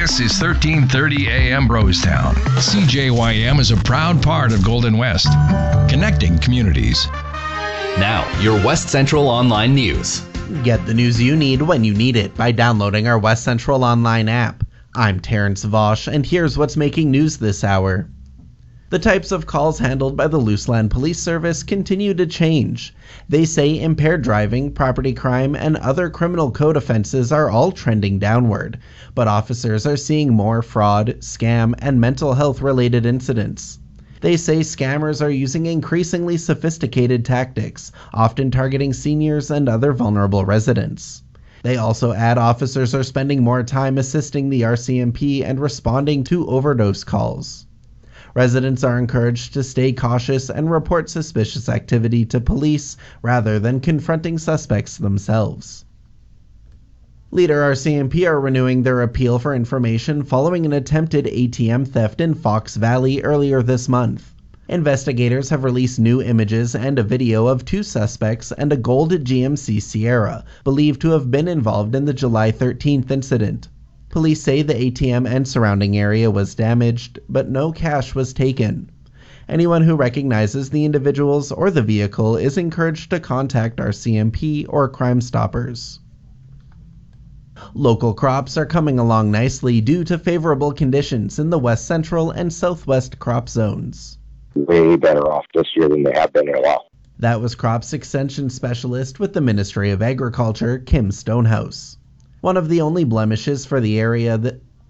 This is 1330 AM Brostown. CJYM is a proud part of Golden West, connecting communities. Now, your West Central Online News. Get the news you need when you need it by downloading our West Central Online app. I'm Terrence Vosch, and here's what's making news this hour. The types of calls handled by the Luseland Police Service continue to change. They say impaired driving, property crime, and other criminal code offenses are all trending downward, but officers are seeing more fraud, scam, and mental health-related incidents. They say scammers are using increasingly sophisticated tactics, often targeting seniors and other vulnerable residents. They also add officers are spending more time assisting the RCMP and responding to overdose calls. Residents are encouraged to stay cautious and report suspicious activity to police rather than confronting suspects themselves. Leader RCMP are renewing their appeal for information following an attempted ATM theft in Fox Valley earlier this month. Investigators have released new images and a video of two suspects and a gold GMC Sierra, believed to have been involved in the July 13th incident. Police say the ATM and surrounding area was damaged, but no cash was taken. Anyone who recognizes the individuals or the vehicle is encouraged to contact RCMP or Crime Stoppers. Local crops are coming along nicely due to favorable conditions in the west central and southwest crop zones. Way better off this year than they have been in a while. That was Crops Extension Specialist with the Ministry of Agriculture, Kim Stonehouse. One of the only blemishes for the area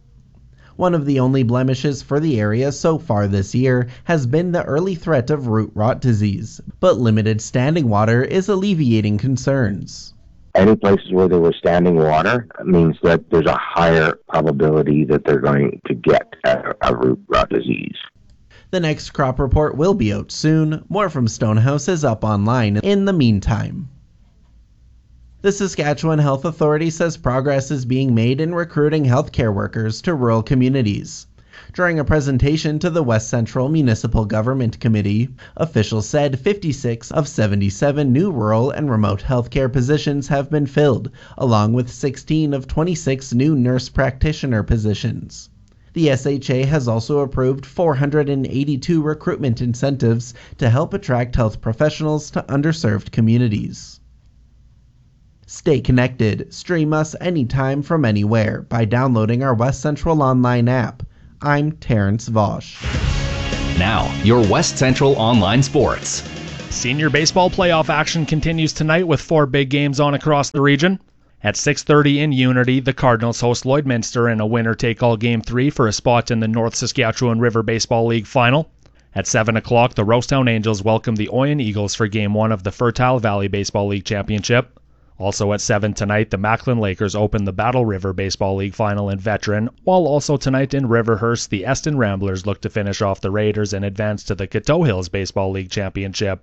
so far this year has been the early threat of root rot disease, but limited standing water is alleviating concerns. Any places where there was standing water means that there's a higher probability that they're going to get a root rot disease. The next crop report will be out soon. More from Stonehouse is up online in the meantime. The Saskatchewan Health Authority says progress is being made in recruiting healthcare workers to rural communities. During a presentation to the West Central Municipal Government Committee, officials said 56 of 77 new rural and remote healthcare positions have been filled, along with 16 of 26 new nurse practitioner positions. The SHA has also approved 482 recruitment incentives to help attract health professionals to underserved communities. Stay connected. Stream us anytime from anywhere by downloading our West Central Online app. I'm Terrence Vosch. Now, your West Central Online Sports. Senior baseball playoff action continues tonight with 4 big games on across the region. At 6:30 in Unity, the Cardinals host Lloydminster in a winner-take-all Game 3 for a spot in the North Saskatchewan River Baseball League Final. At 7 o'clock, the Rosetown Angels welcome the Oyen Eagles for Game 1 of the Fertile Valley Baseball League Championship. Also at 7 tonight, the Macklin Lakers open the Battle River Baseball League Final in Veteran, while also tonight in Riverhurst, the Eston Ramblers look to finish off the Raiders and advance to the Coteau Hills Baseball League Championship.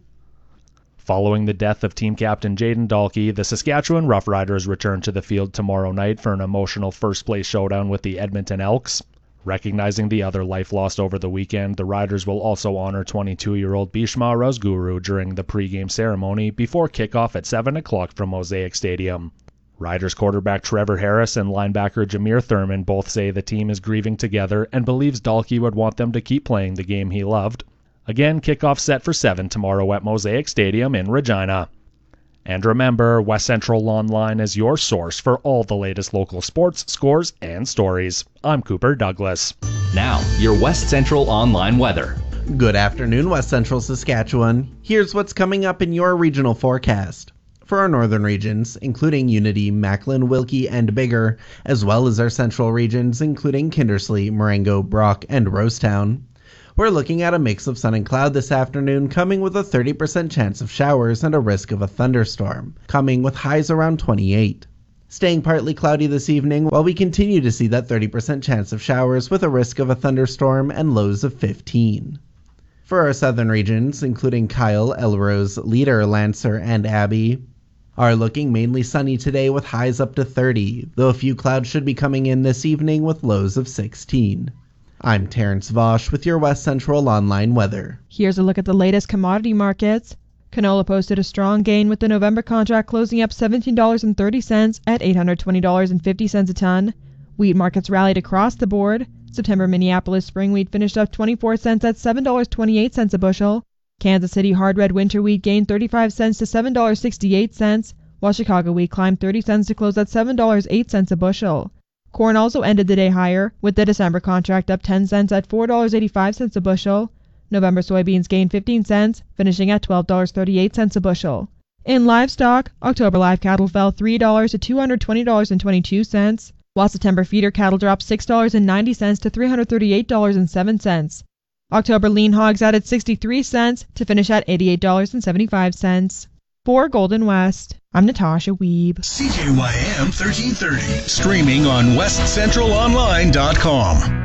Following the death of team captain Jaden Dahlke, the Saskatchewan Roughriders return to the field tomorrow night for an emotional first-place showdown with the Edmonton Elks. Recognizing the other life lost over the weekend, the Riders will also honor 22-year-old Bhishma Razguru during the pregame ceremony before kickoff at 7 o'clock from Mosaic Stadium. Riders quarterback Trevor Harris and linebacker Jameer Thurman both say the team is grieving together and believes Dahlke would want them to keep playing the game he loved. Again, kickoff set for 7 tomorrow at Mosaic Stadium in Regina. And remember, West Central Online is your source for all the latest local sports, scores, and stories. I'm Cooper Douglas. Now, your West Central Online weather. Good afternoon, West Central Saskatchewan. Here's what's coming up in your regional forecast. For our northern regions, including Unity, Macklin, Wilkie, and Biggar, as well as our central regions, including Kindersley, Marengo, Brock, and Rosetown, we're looking at a mix of sun and cloud this afternoon, coming with a 30% chance of showers and a risk of a thunderstorm, coming with highs around 28. Staying partly cloudy this evening, while we continue to see that 30% chance of showers with a risk of a thunderstorm and lows of 15. For our southern regions, including Kyle, Elrose, Leader, Lancer, and Abbey, are looking mainly sunny today with highs up to 30, though a few clouds should be coming in this evening with lows of 16. I'm Terrence Vosch with your West Central Online weather. Here's a look at the latest commodity markets. Canola posted a strong gain with the November contract closing up $17.30 at $820.50 a ton. Wheat markets rallied across the board. September Minneapolis spring wheat finished up 24 cents at $7.28 a bushel. Kansas City hard red winter wheat gained 35 cents to $7.68, while Chicago wheat climbed 30 cents to close at $7.08 a bushel. Corn also ended the day higher, with the December contract up 10 cents at $4.85 a bushel. November soybeans gained 15 cents, finishing at $12.38 a bushel. In livestock, October live cattle fell $3 to $220.22, while September feeder cattle dropped $6.90 to $338.07. October lean hogs added 63 cents to finish at $88.75. For Golden West, I'm Natasha Weeb. CJYM 1330, streaming on westcentralonline.com.